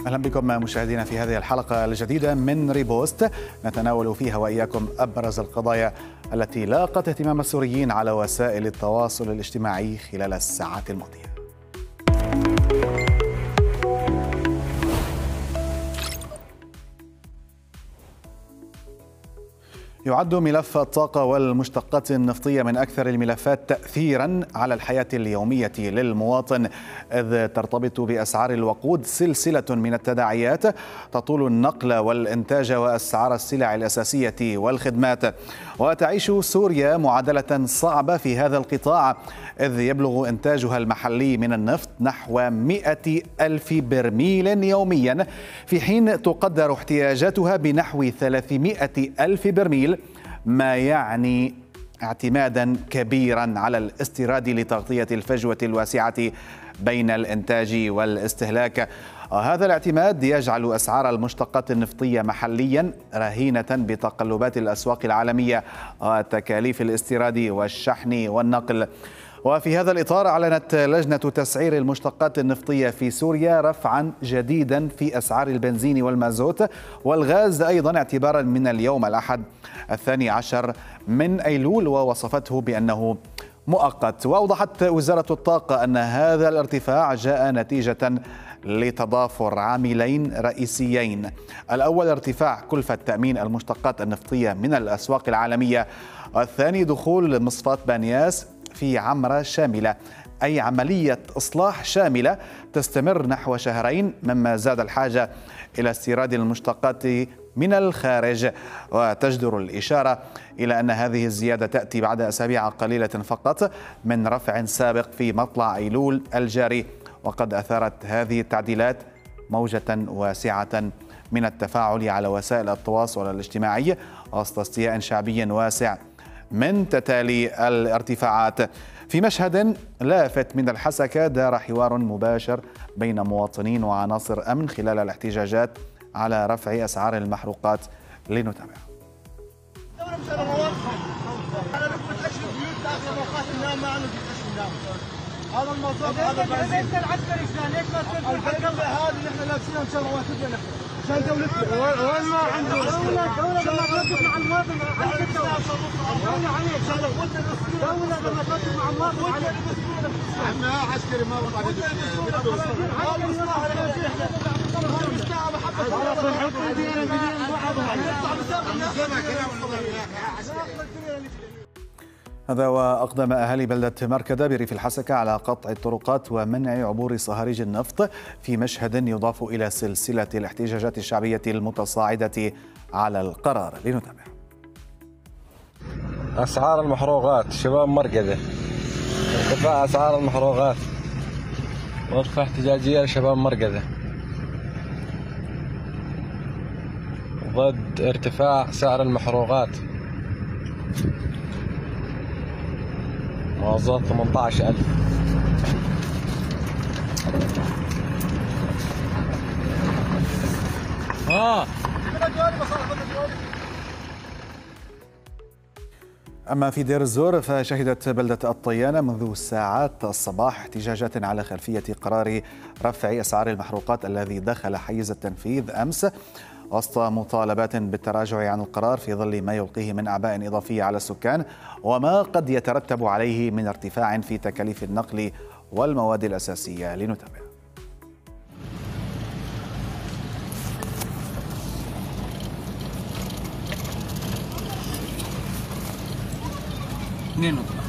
أهلا بكم مشاهدينا في هذه الحلقة الجديدة من ريبوست، نتناول فيها وإياكم أبرز القضايا التي لاقت اهتمام السوريين على وسائل التواصل الاجتماعي خلال الساعات الماضية. يعد ملف الطاقة والمشتقات النفطية من أكثر الملفات تأثيرا على الحياة اليومية للمواطن، إذ ترتبط بأسعار الوقود سلسلة من التداعيات تطول النقل والإنتاج وأسعار السلع الأساسية والخدمات. وتعيش سوريا معادلة صعبة في هذا القطاع، إذ يبلغ إنتاجها المحلي من النفط نحو 100,000 برميل يوميا، في حين تقدر احتياجاتها بنحو 300,000 برميل، ما يعني اعتمادا كبيرا على الاستيراد لتغطية الفجوة الواسعة بين الإنتاج والاستهلاك. هذا الاعتماد يجعل أسعار المشتقات النفطية محليا رهينة بتقلبات الأسواق العالمية وتكاليف الاستيراد والشحن والنقل. وفي هذا الإطار أعلنت لجنة تسعير المشتقات النفطية في سوريا رفعا جديدا في أسعار البنزين والمازوت والغاز أيضا اعتبارا من اليوم الأحد 12 من أيلول، ووصفته بأنه مؤقت. وأوضحت وزارة الطاقة أن هذا الارتفاع جاء نتيجة لتضافر عاملين رئيسيين: الأول ارتفاع كلفة تأمين المشتقات النفطية من الأسواق العالمية، والثاني دخول مصفاة بانياس في عمرة شاملة، أي عملية إصلاح شاملة تستمر نحو شهرين، مما زاد الحاجة إلى استيراد المشتقات من الخارج. وتجدر الإشارة إلى أن هذه الزيادة تأتي بعد أسابيع قليلة فقط من رفع سابق في مطلع أيلول الجاري، وقد أثارت هذه التعديلات موجة واسعة من التفاعل على وسائل التواصل الاجتماعي وسط استياء شعبي واسع من تتالي الارتفاعات. في مشهد لافت من الحسكة دار حوار مباشر بين مواطنين وعناصر أمن خلال الاحتجاجات على رفع أسعار المحروقات. لنتابع. هذا الموضوع هذا البنزين العسكري ليش ما تنزل الحق هذا اللي احنا لابسينه ان شاء الله واخذنا نحن عشان دولتنا وين ما عنده دوله لما توقف مع المواطن عليك الدوله عليك دوله لما توقف مع المواطن عليك احنا عسكري ما وقع هذا وأقدم أهالي بلدة مركدة بريف الحسكة على قطع الطرقات ومنع عبور صهاريج النفط، في مشهد يضاف إلى سلسلة الاحتجاجات الشعبية المتصاعدة على القرار. لنتابع. أسعار المحروقات شباب مركدة، ارتفاع أسعار المحروقات، وقفة احتجاجية لشباب مركدة ضد ارتفاع سعر المحروقات. مواصلات 18,000. أما في دير الزور فشهدت بلدة الطيانة منذ ساعات الصباح احتجاجات على خلفية قرار رفع أسعار المحروقات الذي دخل حيز التنفيذ أمس، وسط مطالبات بالتراجع عن القرار في ظل ما يلقيه من أعباء إضافية على السكان وما قد يترتب عليه من ارتفاع في تكاليف النقل والمواد الأساسية. لنتابع.